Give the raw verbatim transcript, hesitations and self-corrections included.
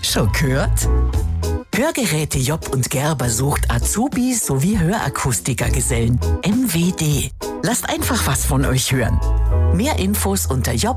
Schon gehört? Hörgeräte Job und Gerber sucht Azubis sowie Hörakustikergesellen. M W D. Lasst einfach was von euch hören. Mehr Infos unter job